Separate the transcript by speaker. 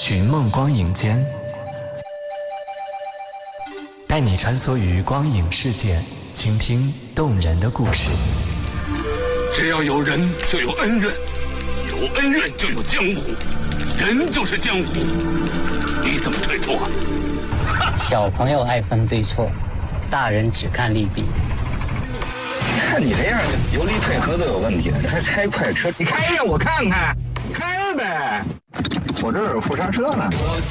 Speaker 1: 寻梦光影间，带你穿梭于光影世界，倾听动人的故事。
Speaker 2: 只要有人就有恩怨，有恩怨就有江湖，人就是江湖，你怎么推脱？
Speaker 3: 小朋友爱分对错，大人只看利弊。
Speaker 4: 看你这样，油离配合都有问题，还开快车，你开让我看看，开呗，我这有副刹车呢。